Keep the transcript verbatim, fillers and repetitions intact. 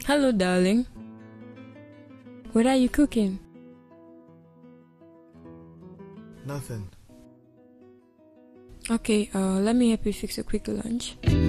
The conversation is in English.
Hello, darling. What are you cooking? Nothing. Okay, uh, let me help you fix a quick lunch.